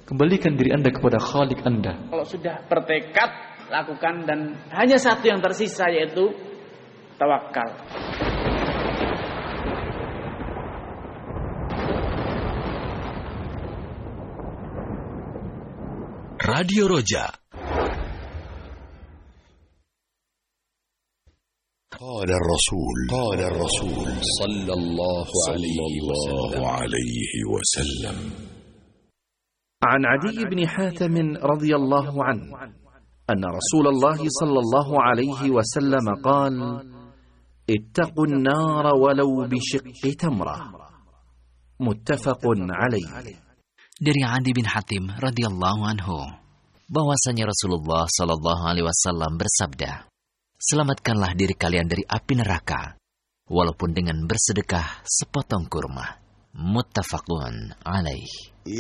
Kembalikan diri Anda kepada Khalik Anda. Kalau sudah bertekad, lakukan, dan hanya satu yang tersisa, yaitu tawakal. Radio Roja. قال الرسول صلى الله عليه وسلم عن عدي بن حاتم رضي الله عنه أن رسول الله صلى الله عليه وسلم قال: اتقوا النار ولو بشق تمرة. متفق عليه. Dari Adi bin Hatim radhiyallahu anhu bahwasanya Rasulullah sallallahu alaihi wasallam bersabda, selamatkanlah diri kalian dari api neraka walaupun dengan bersedekah sepotong kurma. Muttafaqun alaih.